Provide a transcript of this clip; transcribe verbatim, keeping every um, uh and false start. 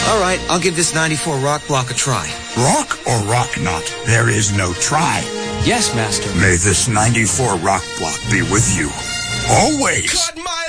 All right, I'll give this ninety-four rock block a try. Rock or rock not? There is no try. Yes, Master. May this ninety-four rock block be with you. Always. Cut my